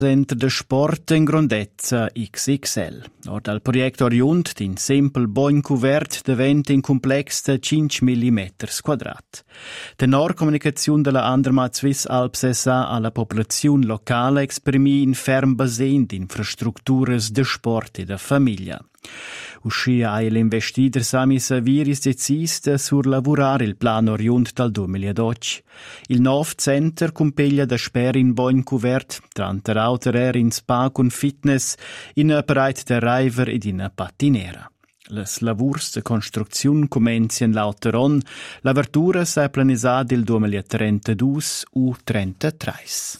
Centre de sport in grandezza XXL. Or dal progetto oriunt din sempel bogn cuvert davent in complex de 5 mm quadrat. Tenor comunicazione della Andermatt Swiss Alps SA alla popolazione locale esprimi in ferm basen di infrastrutturas de sport e de famiglia. Uscia ai l'investider Sami Saviris decis de surlavorare il plano oriunt dal 2012. Il nuovo center compeglia da sper in bogn cuvert, tranter auter in spa con fitness, in a pareit de river ed in a patinera. Les lavurs de construcziun comenzian lauteron, l'apertura s'è planisada il 2032 u 33.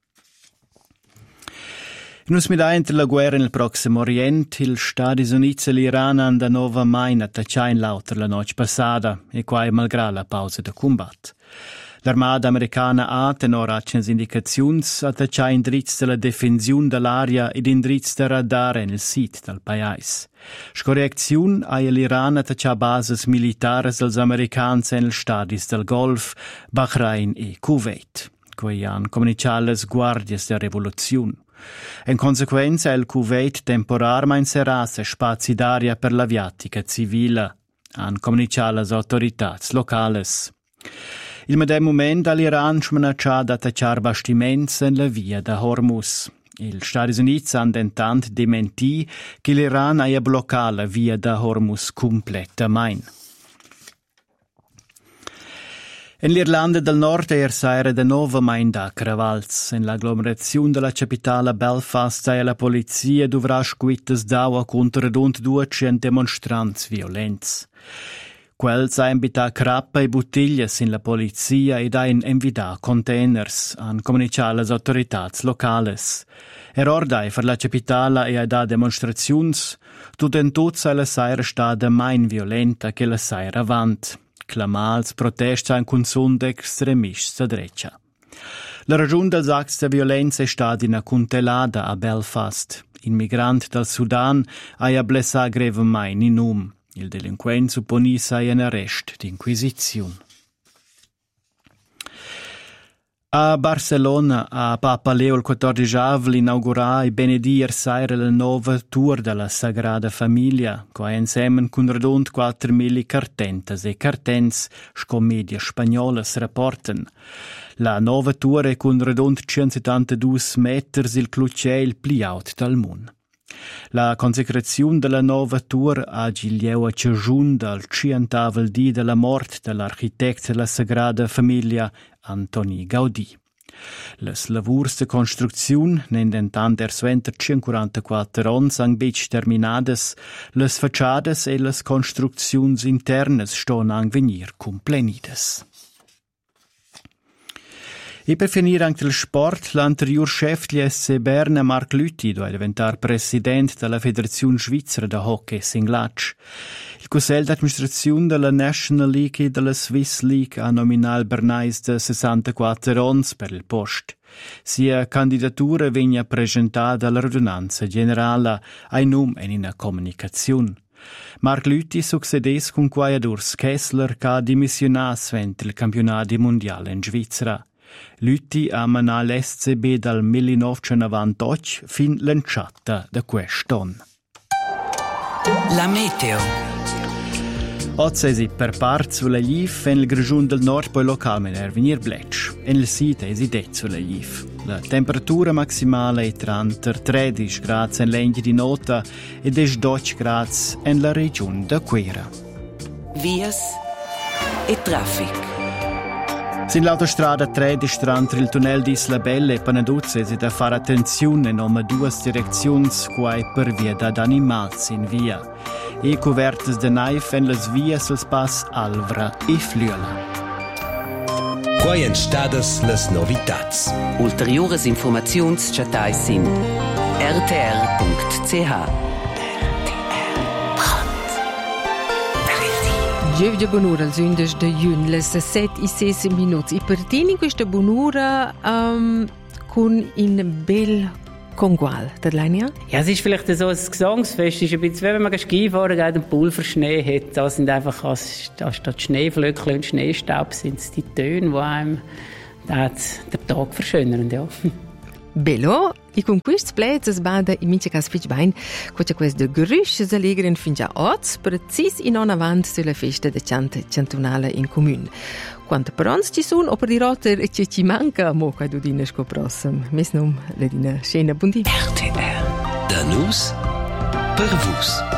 Nus middaint la guerra nel Proximo Orient, il Stati Uniti e l'Iran han da nova main attacciato in lauter la noche passada, e quai malgrà la pausa de combat. L'armada americana ha, tenor accens indicaziuns, attacciato in dritz della difensione dell'aria ed in dritz de radar nel sit del paese. Scorreziun ha l'Iran attacciato bases militares dels americans nel stadis del Golf, Bahrain e Kuwait, quei han comunicato les guardias de rivoluzione. In conseguenza, il Kuwait temporarmente serrasse spazi d'aria per l'aviatica civile, han comunicato le autorità locali. Il medem moment all'Iran smenaccià d'attacciare bastiments in la via da Hormuz. Il Stati Uniti han dentant dementi che l'Iran ha bloccato la via da Hormuz completamente. In l'Irlanda del Nord saira de nova main da cravals. In l'agglomerazione della capitale Belfast la polizia dovrà scuitas d'aua contro rund 200 demonstranti violents. Quels ha invitato crappa e bottiglie in la polizia ed ha invitato containers, han comunicato le autorità locali. Ordai per la capitale e da demonstrazioni, tutto in tutto la saira stata main violenta che la saira avanti. Clamals protesta in consum d'extremists a dreccia. La ragione dels acts de violenza è stata una contelada a Belfast. Il migrant dal Sudan ha blessà grevemente in num. Il delinquent supponissa in arrest d'inquisizione. A Barcelona, a Papa Leo XIV inaugurà e benedì saira la nuova tour della Sagrada Famiglia, che insieme con rond 4.000 cartentas e cartens scommedia spagnolas rapporten. La nuova tour è con rond 172 metri il clucciel pliaut dal mondo. La consecrazione della nuova tour a Giglieu a Ciagiun dal 100° dì della morte dell'architetto della Sagrada Famiglia Antoni Gaudí. Les lavurs de construcziun, nendentant suenter 144 ons ang bec terminades, les facciades e les construcziuns internes ston ang venir complenides. E per finire anche il sport, l'anterior chef di SC Berna, Marc Lüthi, doveva diventare presidente della Federazione Svizzera de Hockey Singlatsch. Il Consiglio d'amministrazione della National League e della Swiss League ha nominato Bernais de 64 ons per il posto. Sia candidatura vegna presentata alla radunanza generale ai num e in una comunicazione. Marc Lüthi succedesse con Urs Kessler che ha dimissionato durante il campionato mondiale in Svizzera. Lüthi ha menato l'SCB dal 1998 fin l'enciata da quest'anno. La meteo. Oggi per parte sulla Gif e nel Grigiun del Nord poi localmente venir bletch. E nel sito è det sulla Gif. La temperatura maximale è 13 gradi in legno di nota e 12 gradi nella regione da Quera. Vias e traffic. Sin l'autostrada 13 tra il tunnel di Isla Bella e Panaduzze si da fare attenzione nome due direzioni quai per via da animali in via. E covertes de naif en las vias als pass Alvra e Flüela. Quai en stadas las novitats. Ulteriores informaziuns chatais in rtr.ch. Giovia bonura, als undes de jun, les 7 e 6 minuti. E partini in questa bonura con in bel Kongual, Lenia? Ja, es ist vielleicht so ein Gesangsfest. Es ist ein bisschen, wenn man Skifahren geht und Pulverschnee hat, da sind einfach statt Schneeflöckchen und Schneestaub sind es die Töne, die einem den Tag verschönern. Ja. Bello, e con questi plezzi si bada in mince cas fitch bain, quacia quest de grüsch si allegren fin già oz, precis in on avant sulla festa de chante cantonale in comune. Quante perons ci sun, o per di rotter e ci manca, mo ca du dina sco prossem. Mes num, le dina scena bundi. RTR. Da nus, per vus.